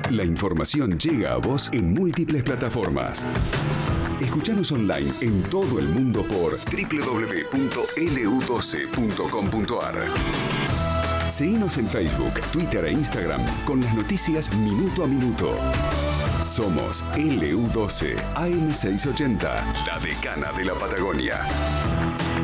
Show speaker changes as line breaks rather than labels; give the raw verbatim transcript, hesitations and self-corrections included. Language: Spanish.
La información llega a vos en múltiples plataformas. Escuchanos online en todo el mundo por doble u doble u doble u punto ele u doce punto com punto ar. Seguinos en Facebook, Twitter e Instagram con las noticias minuto a minuto. Somos ele u doce A M seiscientos ochenta, la decana de la Patagonia.